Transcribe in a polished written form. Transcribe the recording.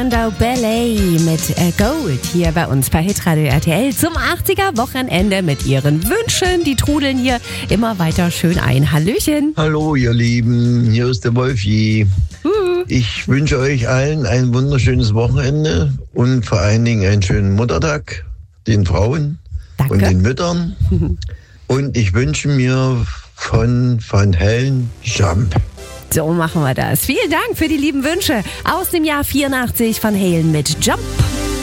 Spandau Ballet mit Gold hier bei uns bei Hitradio RTL zum 80er Wochenende mit ihren Wünschen. Die trudeln hier immer weiter schön ein. Hallöchen. Hallo ihr Lieben, hier ist der Wolfi. Ich wünsche euch allen ein wunderschönes Wochenende und vor allen Dingen einen schönen Muttertag, den Frauen Danke. und den Müttern. Und ich wünsche mir von Van Halen Jump. So machen wir das. Vielen Dank für die lieben Wünsche aus dem Jahr 84 von Halen mit Jump.